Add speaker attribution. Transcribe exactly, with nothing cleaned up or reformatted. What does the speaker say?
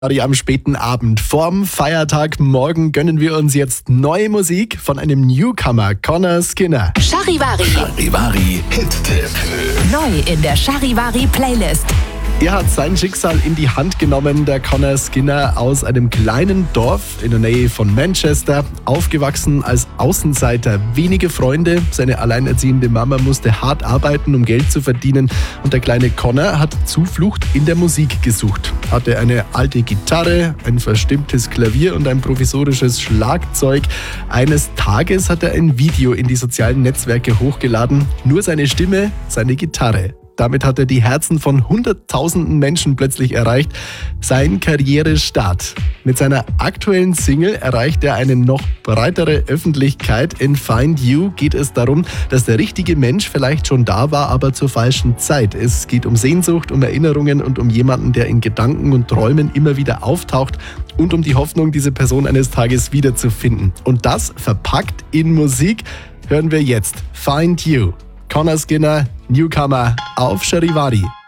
Speaker 1: Am späten Abend vorm Feiertag morgen gönnen wir uns jetzt neue Musik von einem Newcomer, Conor Skinner.
Speaker 2: Charivari.
Speaker 3: Charivari Hit-Tipp.
Speaker 2: Neu in der Charivari Playlist.
Speaker 1: Er hat sein Schicksal in die Hand genommen, der Conor Skinner, aus einem kleinen Dorf in der Nähe von Manchester, aufgewachsen als Außenseiter, wenige Freunde, seine alleinerziehende Mama musste hart arbeiten, um Geld zu verdienen, und der kleine Conor hat Zuflucht in der Musik gesucht. Hatte eine alte Gitarre, ein verstimmtes Klavier und ein provisorisches Schlagzeug. Eines Tages hat er ein Video in die sozialen Netzwerke hochgeladen, nur seine Stimme, seine Gitarre. Damit hat er die Herzen von hunderttausenden Menschen plötzlich erreicht. Sein Karrierestart. Mit seiner aktuellen Single erreicht er eine noch breitere Öffentlichkeit. In Find You geht es darum, dass der richtige Mensch vielleicht schon da war, aber zur falschen Zeit. Es geht um Sehnsucht, um Erinnerungen und um jemanden, der in Gedanken und Träumen immer wieder auftaucht, und um die Hoffnung, diese Person eines Tages wiederzufinden. Und das verpackt in Musik hören wir jetzt. Find You. Conor Skinner, Newcomer auf Charivari.